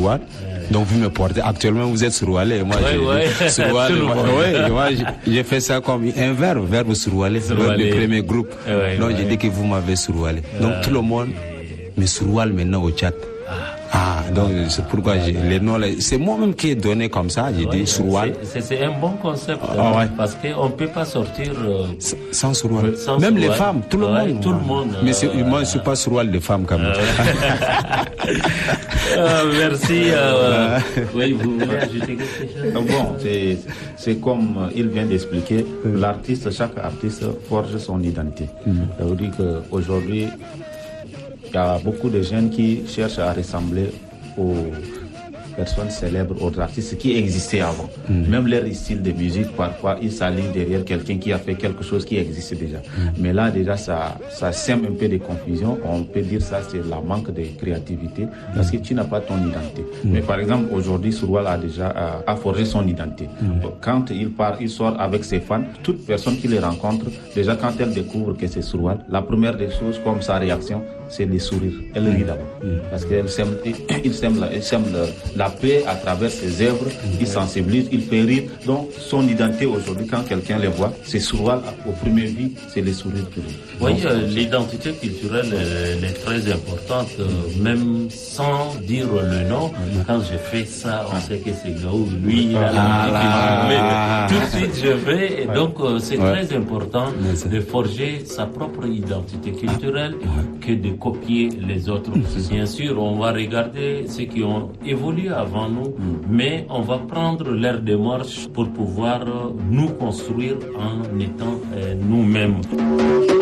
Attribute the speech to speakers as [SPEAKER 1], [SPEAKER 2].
[SPEAKER 1] Suroual. Donc vous me portez. Actuellement vous êtes Suroualais. Moi, moi j'ai fait ça comme un verbe Suroualais. Le premier groupe. Donc j'ai dit que vous m'avez Suroualais. Donc tout le monde me Suroual maintenant au chat. Donc c'est pourquoi les noms, c'est moi-même qui ai donné comme ça, j'ai dit Suroual.
[SPEAKER 2] C'est un bon concept, parce qu'on ne peut pas sortir
[SPEAKER 1] sans Suroual. Même les femmes, tout le monde.
[SPEAKER 2] Tout le monde.
[SPEAKER 1] Mais moi je ne suis pas Suroual de femmes quand même.
[SPEAKER 2] Merci. Oui, vous voulez ajouter quelque chose?
[SPEAKER 3] Bon, c'est comme il vient d'expliquer, chaque artiste forge son identité. Ça veut dire qu'aujourd'hui, il y a beaucoup de jeunes qui cherchent à ressembler aux personnes célèbres, aux artistes qui existaient avant. Même leur style de musique, parfois, ils s'alignent derrière quelqu'un qui a fait quelque chose qui existait déjà. Mais là, déjà, ça sème un peu de confusion. On peut dire ça, c'est la manque de créativité, parce que tu n'as pas ton identité. Mais par exemple, aujourd'hui, Suroual a déjà forgé son identité. Quand il sort avec ses fans, toute personne qui les rencontre, déjà quand elle découvre que c'est Suroual, la première des choses, comme sa réaction, c'est les sourires. Elle rit d'abord. Parce qu'elle sème la paix à travers ses œuvres, il sensibilise, il fait rire. Donc son identité aujourd'hui, quand quelqu'un les voit, c'est Suroual au premier vue, c'est les sourires que
[SPEAKER 2] oui, l'identité culturelle elle est très importante, même sans dire le nom. Quand je fais ça, on sait que c'est Gaou, lui, il a tout de suite je vais. Et donc c'est très important de forger sa propre identité culturelle que de copier les autres. Bien sûr, on va regarder ceux qui ont évolué avant nous, mais on va prendre leur démarche pour pouvoir nous construire en étant nous-mêmes.